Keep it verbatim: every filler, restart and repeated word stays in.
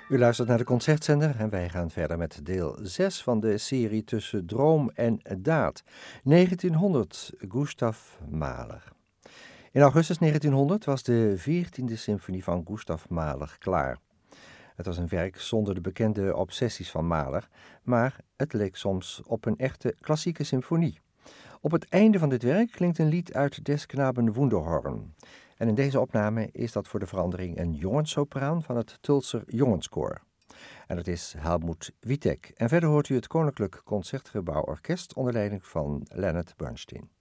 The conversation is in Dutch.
U luistert naar de Concertzender en wij gaan verder met deel zes van de serie Tussen Droom en Daad. negentienhonderd, Gustav Mahler. In augustus negentienhonderd was de veertiende symfonie van Gustav Mahler klaar. Het was een werk zonder de bekende obsessies van Mahler, maar het leek soms op een echte klassieke symfonie. Op het einde van dit werk klinkt een lied uit Des Knaben Wunderhorn. En in deze opname is dat voor de verandering een jongenssopraan van het Tulser Jongenskoor. En dat is Helmut Witek. En verder hoort u het Koninklijk Concertgebouworkest onder leiding van Leonard Bernstein.